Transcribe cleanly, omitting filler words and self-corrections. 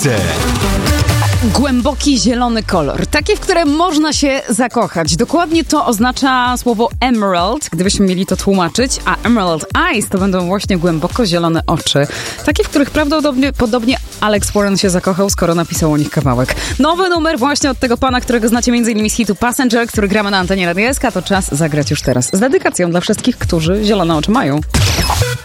Dwójce. Głęboki zielony kolor, taki, w którym można się zakochać. Dokładnie to oznacza słowo emerald, gdybyśmy mieli to tłumaczyć, a emerald eyes to będą właśnie głęboko zielone oczy. Takie, w których prawdopodobnie Alex Warren się zakochał, skoro napisał o nich kawałek. Nowy numer właśnie od tego pana, którego znacie m.in. z hitu Passenger, który gramy na antenie Radia SK, to czas zagrać już teraz. Z dedykacją dla wszystkich, którzy zielone oczy mają.